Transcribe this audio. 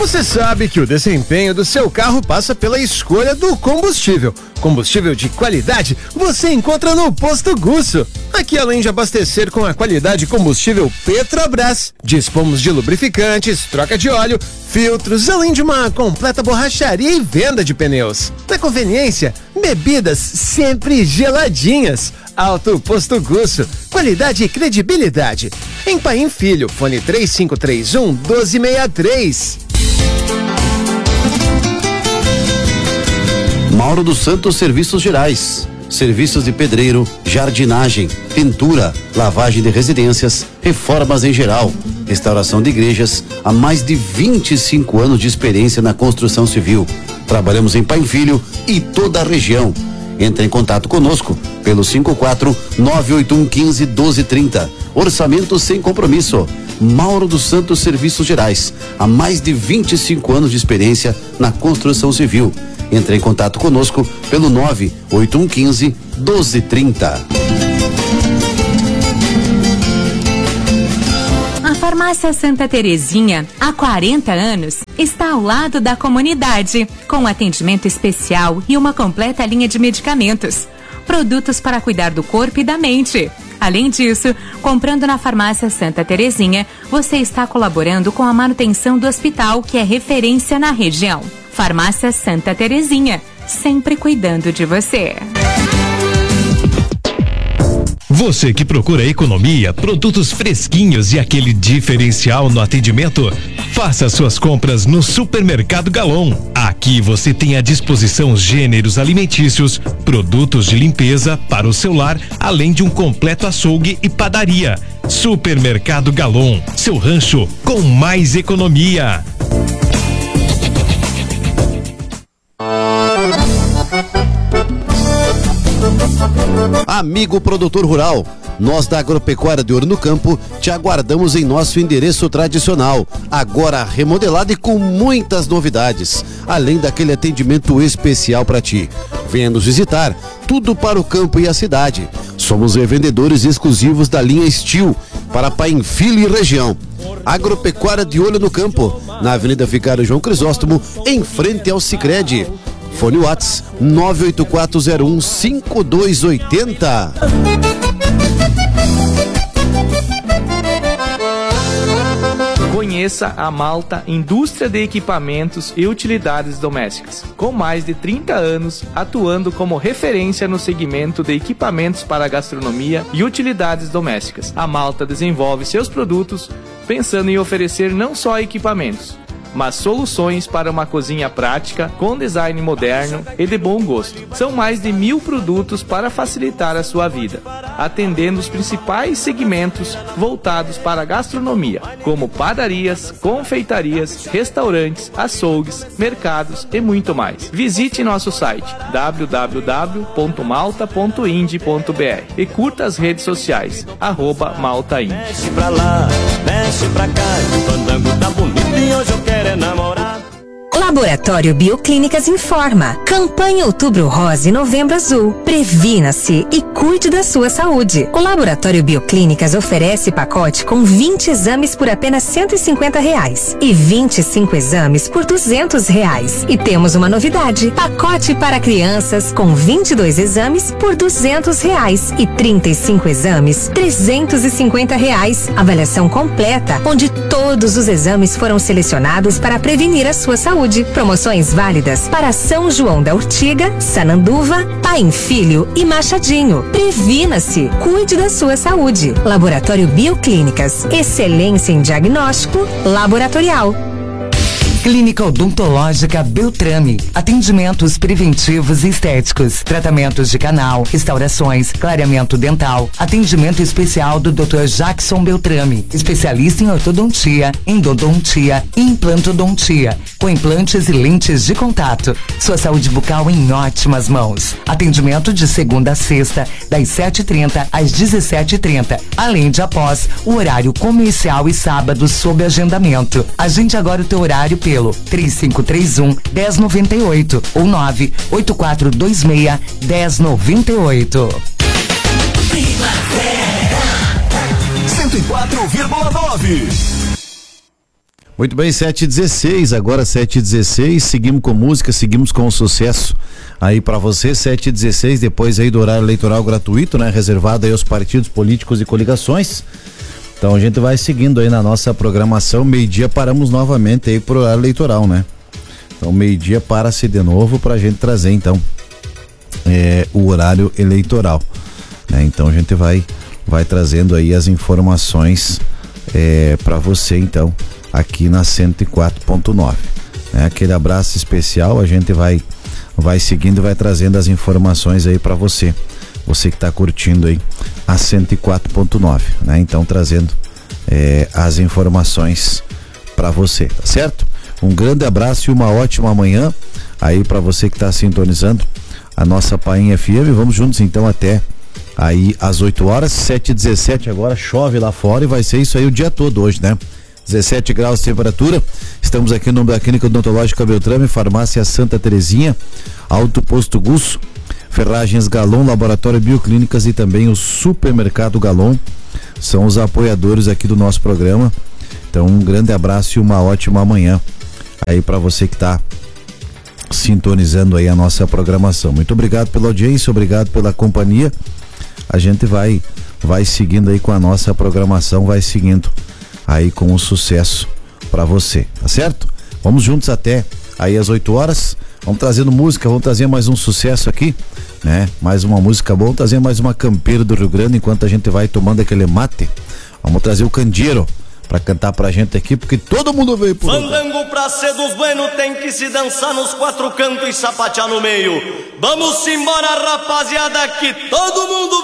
Você sabe que o desempenho do seu carro passa pela escolha do combustível. Combustível de qualidade você encontra no Posto Gusso. Aqui, além de abastecer com a qualidade combustível Petrobras, dispomos de lubrificantes, troca de óleo, filtros, além de uma completa borracharia e venda de pneus. Na conveniência, bebidas sempre geladinhas. Alto Posto Gusso, qualidade e credibilidade. Em Paim Filho, fone 3531-1263. Mauro dos Santos Serviços Gerais. Serviços de pedreiro, jardinagem, pintura, lavagem de residências, reformas em geral, restauração de igrejas, há mais de 25 anos de experiência na construção civil. Trabalhamos em Paim Filho e toda a região. Entre em contato conosco pelo 54-98115-1230. Orçamento sem compromisso. Mauro dos Santos Serviços Gerais. Há mais de 25 anos de experiência na construção civil. Entre em contato conosco pelo 98115-1230. A Farmácia Santa Terezinha, há 40 anos, está ao lado da comunidade, com atendimento especial e uma completa linha de medicamentos. Produtos para cuidar do corpo e da mente. Além disso, comprando na Farmácia Santa Terezinha, você está colaborando com a manutenção do hospital, que é referência na região. Farmácia Santa Terezinha, sempre cuidando de você. Você que procura economia, produtos fresquinhos e aquele diferencial no atendimento, faça suas compras no Supermercado Galon. Aqui você tem à disposição gêneros alimentícios, produtos de limpeza para o seu lar, além de um completo açougue e padaria. Supermercado Galon, seu rancho com mais economia. Amigo produtor rural, nós da Agropecuária de Ouro no Campo te aguardamos em nosso endereço tradicional, agora remodelado e com muitas novidades, além daquele atendimento especial para ti. Venha nos visitar, tudo para o campo e a cidade. Somos revendedores exclusivos da linha Steel para Paim Filho e região. Agropecuária de Olho no Campo, na Avenida Vicário João Crisóstomo, em frente ao Sicredi. Fone Whats 984015280. Conheça a Malta Indústria de Equipamentos e Utilidades Domésticas, com mais de 30 anos atuando como referência no segmento de equipamentos para gastronomia e utilidades domésticas. A Malta desenvolve seus produtos pensando em oferecer não só equipamentos, mas soluções para uma cozinha prática, com design moderno e de bom gosto. São mais de 1000 produtos para facilitar a sua vida, atendendo os principais segmentos voltados para a gastronomia, como padarias, confeitarias, restaurantes, açougues, mercados e muito mais. Visite nosso site www.malta.ind.br e curta as redes sociais @maltaind. Mexe pra lá, mexe pra cá, o fandango tá bonito e hoje eu quero namorar. Laboratório Bioclínicas informa. Campanha Outubro Rosa e Novembro Azul. Previna-se e cuide da sua saúde. O Laboratório Bioclínicas oferece pacote com 20 exames por apenas R$150 e 25 exames por R$200. E temos uma novidade: pacote para crianças com 22 exames por R$200 e 35 exames R$350. Avaliação completa, onde todos os exames foram selecionados para prevenir a sua saúde. Promoções válidas para São João da Urtiga, Sananduva, Paim Filho e Machadinho. Previna-se, cuide da sua saúde. Laboratório Bioclínicas, excelência em diagnóstico laboratorial. Clínica Odontológica Beltrame. Atendimentos preventivos e estéticos, tratamentos de canal, restaurações, clareamento dental, atendimento especial do Dr. Jackson Beltrame, especialista em ortodontia, endodontia e implantodontia, com implantes e lentes de contato. Sua saúde bucal em ótimas mãos. Atendimento de segunda a sexta, das 7h30 às 17h30, além de após o horário comercial e sábado sob agendamento. Agende agora o teu horário pelo 3531-1098 ou 98426-1098. 104,9. Muito bem, 7h16, agora 7h16, seguimos com música, seguimos com o sucesso aí pra você, 7h16, depois aí do horário eleitoral gratuito, né? Reservado aí aos partidos políticos e coligações. Então a gente vai seguindo aí na nossa programação, meio-dia paramos novamente aí pro horário eleitoral, né? Então meio-dia para-se de novo pra gente trazer então o horário eleitoral, né? Então a gente vai trazendo aí as informações pra você então, aqui na 104.9, né? Aquele abraço especial, a gente vai seguindo e vai trazendo as informações aí pra você que tá curtindo aí a 104.9, né? Então trazendo as informações pra você, tá certo? Um grande abraço e uma ótima manhã aí pra você que tá sintonizando a nossa Painha FM. Vamos juntos então até aí às 8 horas, 7h17 agora, chove lá fora e vai ser isso aí o dia todo hoje, né? 17 graus de temperatura. Estamos aqui no nome da Clínica Odontológica Beltrame, Farmácia Santa Terezinha, Alto Posto Gusso, Ferragens Galon, Laboratório Bioclínicas e também o Supermercado Galon são os apoiadores aqui do nosso programa. Então um grande abraço e uma ótima manhã aí para você que está sintonizando aí a nossa programação. Muito obrigado pela audiência, obrigado pela companhia. A gente vai seguindo aí com a nossa programação, vai seguindo aí com o sucesso pra você, tá certo? Vamos juntos até aí às 8 horas, vamos trazendo música, vamos trazer mais um sucesso aqui, né? Mais uma música boa, vamos trazer mais uma campeira do Rio Grande enquanto a gente vai tomando aquele mate. Vamos trazer o Candeeiro pra cantar pra gente aqui, porque todo mundo veio por Fandango pra ser dos buenos tem que se dançar nos quatro cantos e sapatear no meio. Vamos embora, rapaziada, que todo mundo